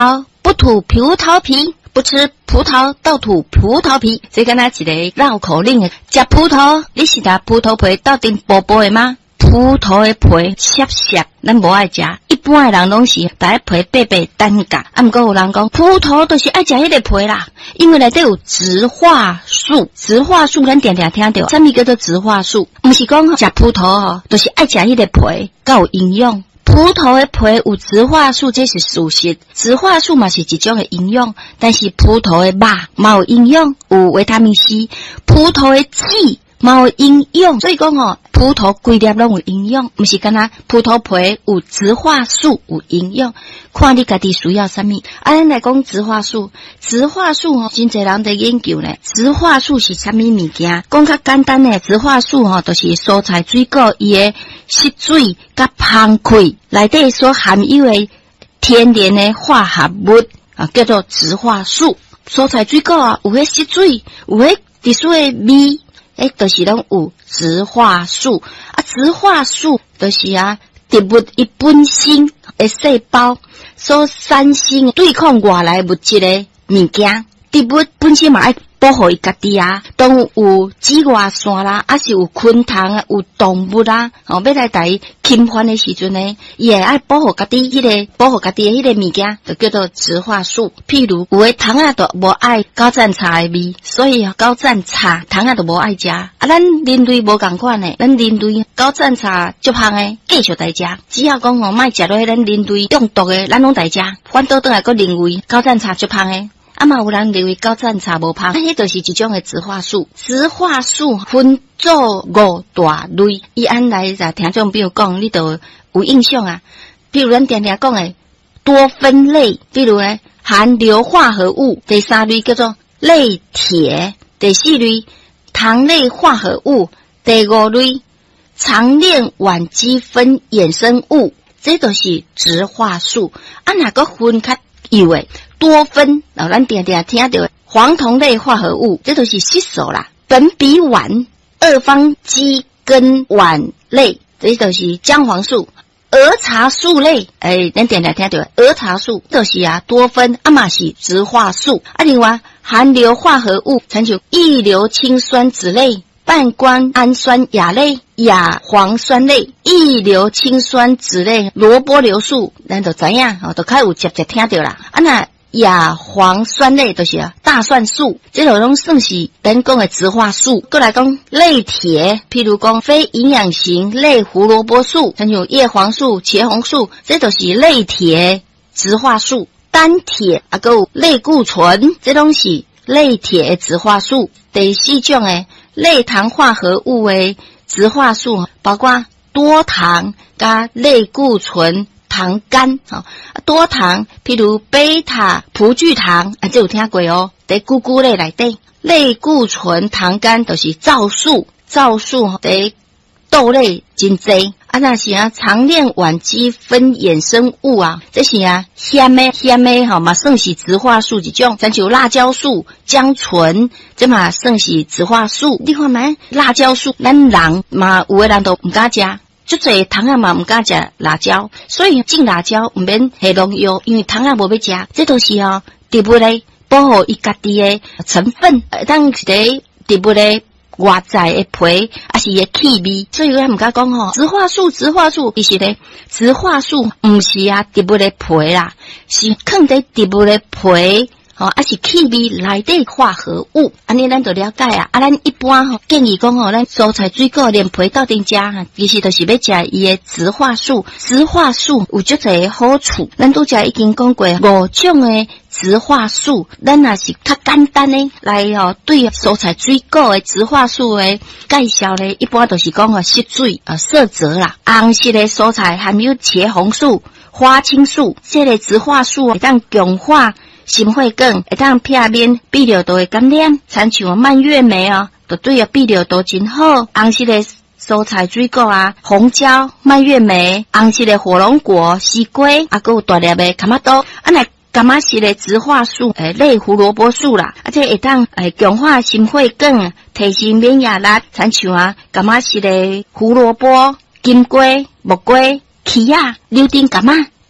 不吐葡萄皮，不吃葡萄倒吐葡萄皮，这敢若一个绕口令诶。食葡萄，你是拿葡萄皮倒顶薄薄的吗？葡萄的皮涩涩，咱无爱食。一般的人拢是把皮白白单夹，啊，毋过有人讲葡萄都是爱食迄个皮啦，因为内底有植化素。植化素咱常常听到，啥物叫做植化素？毋是讲食葡萄哦，都是爱食迄个皮，较有营养。葡萄的皮有植化素，这是事实。植化素嘛是一种的营养，但是葡萄的肉嘛有营养，有维他命 C。葡萄的籽嘛有营养，所以讲哦，葡萄规粒拢有营养，毋是干那葡萄皮有植化素有营养，看你家己需要啥物。咱来讲植化素，植化素哦，真侪人在研究呢。植化素是啥物物件？讲较简单的，植化素哦，就是蔬菜水果伊的吸水甲芳开内底所含有的天然的化合物啊，叫做植化素。蔬菜水果啊，有迄吸水，有迄特殊的味。就是拢有植化素啊，植化素就是啊，植物伊本身的细胞所产生对抗外来物质的物件，植物本身嘛爱保护伊家己啊。当有紫外线啦，还是有昆虫啊，有动物啦，要来伊侵犯的时阵呢，伊会爱保护家己保护家己的迄个物件，就叫做植化素。譬如有的虫仔都无爱高赞茶的味，所以高赞茶虫仔都无爱食。啊，咱人类无共款的，咱人类高赞茶足香的，继续来食。只要讲莫食落去咱人类中毒的，咱拢来食。反倒转来个认为高赞茶足香的。啊嘛，有人认为高赞茶无香，迄就是一种的植化素。植化素分做5大类，伊按来就听众朋友讲，你都有印象啊。比如咱常常讲的多酚类，比如呢含硫化合物，第3类叫做类铁，第4类糖类化合物，第5类长链烷基酚衍生物，这都是植化素。啊，哪个分较有诶？多酚，咱常常听到黄酮类化合物，这都是吸收啦。苯比烷、二方基根烷类，这都是姜黄素。儿茶素类，咱常常听到儿茶素，都是啊多酚，啊嘛是植化素。啊，另外含硫化合物，参像异硫氰酸酯类、半胱氨酸亚类、亚磺酸类、异硫氰酸酯类、萝卜硫素，咱都知影，都较有直接听到啦。啊那亚磺酸类就是啊大蒜素，这种拢算是咱讲的植化素。过来讲类铁，譬如讲非营养型类胡萝卜素，像有叶黄素、茄红素，这都是类铁植化素。单铁啊，还有类固醇，这拢是类铁植化素。第4种诶类糖化合物诶植化素，包括多糖加类固醇糖苷多糖，譬如贝塔葡聚糖这有听过哦，在菇菇类内底。类固醇糖苷就是皂素，皂素在豆类真济。啊，那是啊长链烷基酚衍生物啊，这是啊咸的嘛算是植化素一种，像像辣椒素、姜醇，这嘛算是植化素。你看嘛，辣椒素，咱人嘛有的人都唔敢食。就侪虫仔嘛唔敢食辣椒，所以种辣椒唔免下农药，因为虫仔无要食，这都是植物类保护伊家己的成分，当一个植物的外在的皮，还是伊的气味，所以咱唔敢讲植化素其实咧，植化素唔是啊植物的皮啦，是放在植物的皮。还是气味内底化合物，安尼咱就了解啊。咱一般建议讲咱蔬菜水果连皮斗阵食其实就是要食伊的植化素。植化素有足侪好处，咱拄则已经讲过5种的植化素，咱也是较简单的来对蔬菜水果的植化素的介绍咧，一般都是讲吸水色泽啦。红色的蔬菜含有茄红素、花青素，这类植化素会当强化心血管，会当避免泌尿道的感染，参像蔓越莓就对泌尿道真好。红色的蔬菜水果啊，红椒、蔓越莓，红色的火龙果、西瓜，还有大粒的卡马豆。那柑仔色的植化素，类胡萝卜素啦，这会当强化心血管，提升免疫力，参像柑仔色的胡萝卜、金瓜、木瓜、茄啊、柳丁柑仔。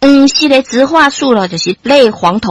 是的植化素咯，就是类黄酮